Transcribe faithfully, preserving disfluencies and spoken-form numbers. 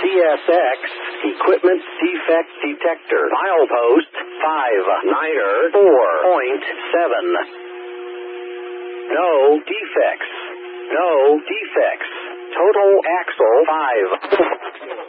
S X Equipment Defect Detector. Milepost five niner four point seven. No defects. No defects. Total axle five.